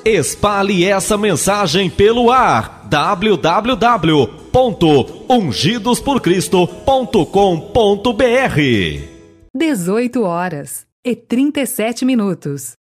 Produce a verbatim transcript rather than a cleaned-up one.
Espalhe essa mensagem pelo ar. w w w ponto ungidos por cristo ponto com ponto b r. dezoito horas e trinta e sete minutos.